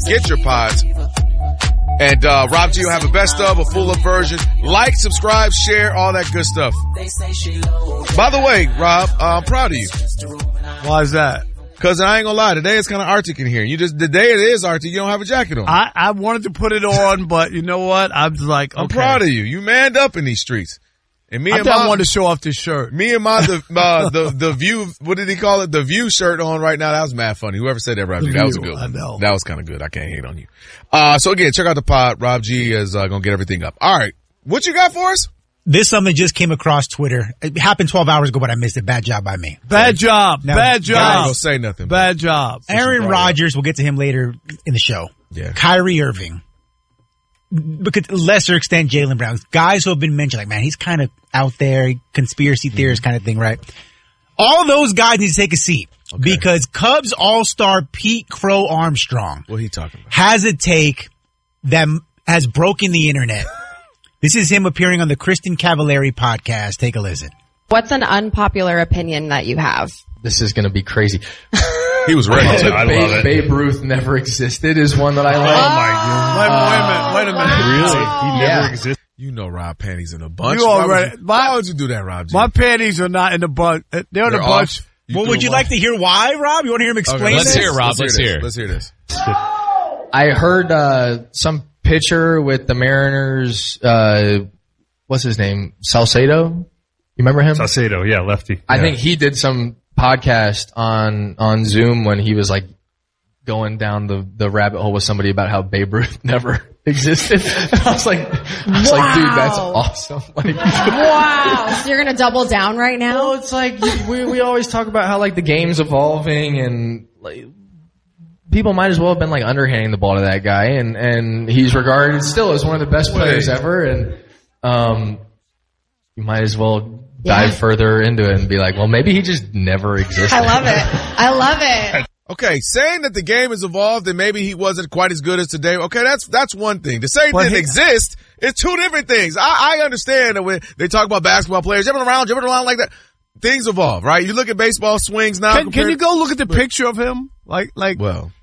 get your pods. And Rob G will have a best of, a full-up version. Like, subscribe, share, all that good stuff. By the way, Rob, I'm proud of you. Why is that? Because I ain't gonna lie, today it's kind of Arctic in here. The day it is Arctic, you don't have a jacket on. I wanted to put it on, but you know what? I'm just like, okay. I'm proud of you. You manned up in these streets. And me I and thought I wanted to show off this shirt. Me and the View, what did he call it? The View shirt on right now. That was mad funny. Whoever said that, Rob G, that was good. I know. That was kind of good. I can't hate on you. So again, check out the pod. Rob G is gonna get everything up. All right. What you got for us? This something just came across Twitter. It happened 12 hours ago, but I missed it. Bad job by me. Bad job. Now, Bad I ain't job. gonna say nothing. Bad job. Aaron Rodgers, we'll get to him later in the show. Yeah. Kyrie Irving. Because to a lesser extent, Jaylen Brown. Guys who have been mentioned, like, man, he's kind of out there, conspiracy theorist kind of thing, right? All those guys need to take a seat. Okay. Because Cubs All-Star Pete Crow Armstrong. What he talking about? Has a take that has broken the internet. This is him appearing on the Kristen Cavallari podcast. Take a listen. What's an unpopular opinion that you have? This is going to be crazy. He was ready to. I love it. Babe Ruth never existed is one that I like. Wait a minute. Really? He never existed? You know Rob panties in a bunch. Why would you do that, Rob G? My panties are not in the bunch. They're in a bunch. Well, would you like to hear why, Rob? You want to hear him explain Let's this? hear, Rob. Let's hear. Let's hear this. I heard some pitcher with the Mariners, what's his name? Salcedo? You remember him? Salcedo, yeah, lefty. I think he did some podcast on Zoom when he was like going down the rabbit hole with somebody about how Babe Ruth never existed. I was like, dude, that's awesome. Like, Wow. So you're going to double down right now? well, it's like we always talk about how like the game's evolving and like people might as well have been like underhanding the ball to that guy and he's regarded still as one of the best players ever and you might as well dive further into it and be like, well, maybe he just never existed. I love it. Okay, saying that the game has evolved and maybe he wasn't quite as good as today, okay, that's one thing. To say it didn't exist is two different things. I understand that when they talk about basketball players, jumping around like that, things evolve, right? You look at baseball swings now. Can you go look at the picture of him? Well,